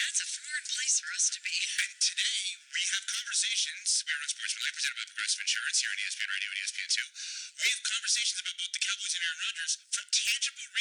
That's a foreign place for us to be. And today, we have conversations. We are on Sportsmanlike, presented by Progressive Insurance here on ESPN Radio and ESPN2. We have conversations about both the Cowboys and Aaron Rodgers for tangible reasons.